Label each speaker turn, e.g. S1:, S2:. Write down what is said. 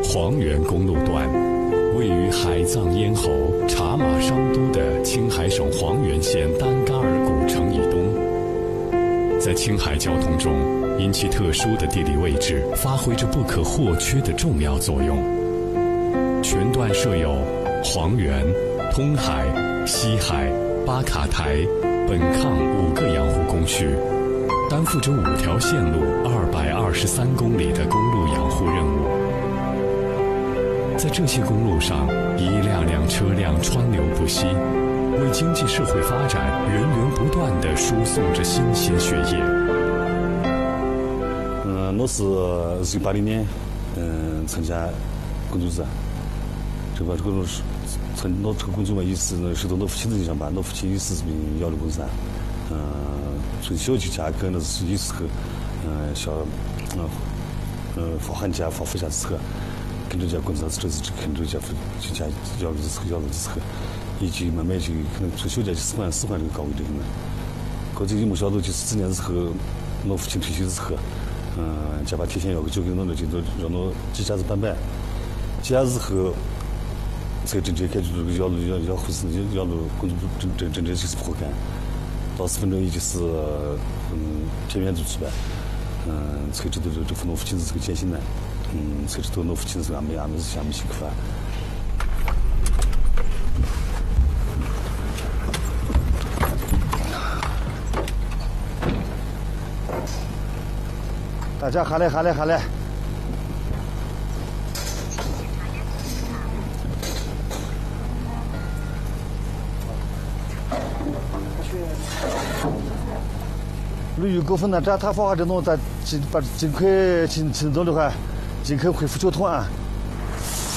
S1: 黄原公路段，位于海藏咽喉、茶马商都的青海省黄原县丹嘎尔古城以东。在青海交通中，因其特殊的地理位置，发挥着不可或缺的重要作用。全段设有黄原、通海、西海、巴卡台、本抗5个养护工序，担负着5条线路223公里的公路养护任务。在这些公路上，一辆辆车辆川流不息，为经济社会发展源源不断地输送着新鲜血液。
S2: 我是1980年参加工作者，这个工作是我这个工作嘛，也是我父亲自己上班，我父亲也是这边窑路工噻。从小就加跟那是也是和放寒假放暑假之后，跟着家工作，这是跟着家去加窑路之后，一直慢慢就可能从小家就喜欢这个岗位的很了。可这个没晓得就是几年之后，我父亲退休之后，家把铁线要交给我了，就让我几家子搬办，几家之后。才真正开始这个窑路工作真正就是不好干，到10分钟也就是天元度出来，才知道这我父亲是这个艰辛呢，才知道我父亲是俺们是下面辛苦啊。
S3: 大家下来。旅游股份呢，他发话这种，咱把尽快轻松的话，尽快恢复交通啊。